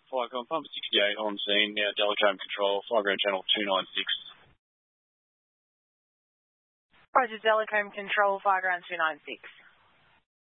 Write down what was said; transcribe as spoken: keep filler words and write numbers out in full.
Firecon Pump sixty-eight on scene, now Delacombe Control, fire ground channel two nine six. Roger, Delacombe Control, fire ground two nine six.